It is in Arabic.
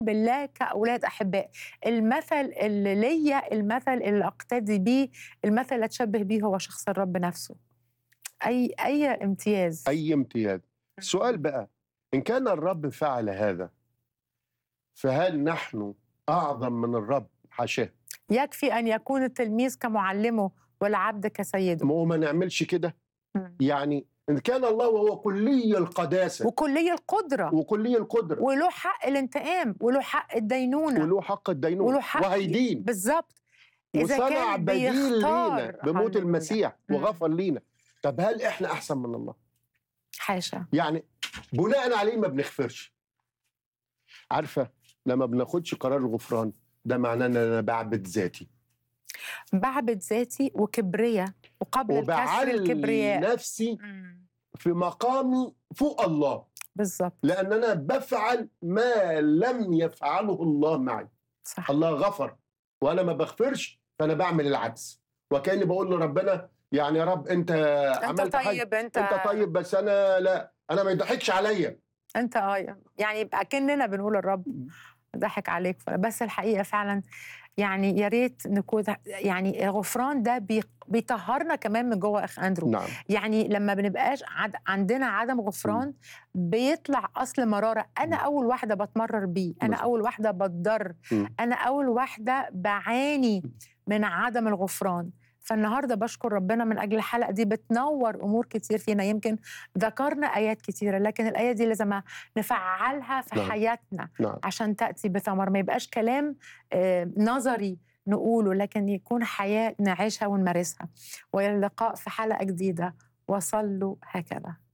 بالله كأولاد أحباء. المثل اللي ليا، المثل اللي أقتدي بيه، المثل اللي أتشبه بيه هو شخص الرب نفسه. أي امتياز. أي امتياز. السؤال بقى، إن كان الرب فعل هذا فهل نحن أعظم من الرب؟ حاشاه. يكفي أن يكون التلميذ كمعلمه والعبد كسيده. وما نعملش كده. مم. يعني إن كان الله وهو كلي القداسة وكلية القدرة، وكلي القدرة وله حق الانتقام، وله حق الدينونة، وله حق الدينونة وله حق وهيدين، بالظبط. إذا وصنع كان بديل لينا بيختار بموت هللويا. المسيح وغفر لينا. طب هل إحنا أحسن من الله؟ حاشا. يعني بناء عليه ما بنغفرش. عارفة، لما بناخدش قرار الغفران ده معناه ان انا بعبد ذاتي، بعبد ذاتي وكبرية، وقبل الكسر وبعلي الكبرياء. نفسي في مقامي فوق الله، بالظبط. لان انا بفعل ما لم يفعله الله معي. صح. الله غفر وانا ما بغفرش، فانا بعمل العكس، وكاني بقول لربنا يعني يا رب انت عملت طيب، حاجه، انت انت طيب، بس انا لا، انا ما يضحكش عليا. انت يعني يبقى كأننا بنقول الرب ضحك عليك. بس الحقيقة فعلا يعني يا ريت نكون، يعني الغفران ده بيطهرنا كمان من جوه. اخ اندرو، نعم. يعني لما بنبقاش عندنا عدم غفران بيطلع اصل مراره. انا اول واحده بتمرر بيه، انا اول واحده بتضر، انا اول واحده بعاني من عدم الغفران. فالنهارده بشكر ربنا من اجل الحلقه دي، بتنور امور كتير فينا. يمكن ذكرنا ايات كتيره، لكن الايه دي لازم نفعلها في حياتنا عشان تاتي بثمر. ما يبقاش كلام نظري نقوله، لكن يكون حياه نعيشها ونمارسها. والى اللقاء في حلقه جديده، وصلوا هكذا.